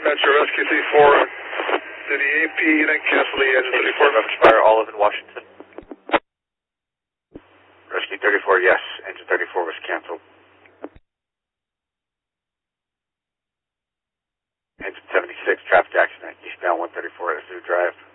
Dispatcher, Rescue 34, did the AP unit cancel the engine 34? Fire Olive in Washington. Rescue 34, yes. Engine 34 was canceled. Engine 76, traffic accident, eastbound 134 at Zoo Drive.